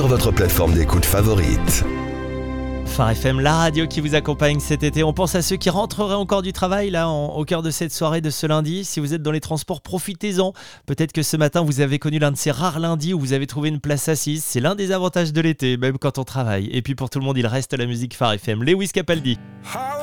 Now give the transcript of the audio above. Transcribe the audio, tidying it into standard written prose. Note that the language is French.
sur votre plateforme d'écoute favorite. Phare FM, la radio qui vous accompagne cet été. On pense à ceux qui rentreraient encore du travail là au cœur de cette soirée de ce lundi. Si vous êtes dans les transports, profitez-en. Peut-être que ce matin vous avez connu l'un de ces rares lundis où vous avez trouvé une place assise. C'est l'un des avantages de l'été, même quand on travaille. Et puis pour tout le monde, il reste la musique Phare FM. Lewis Capaldi.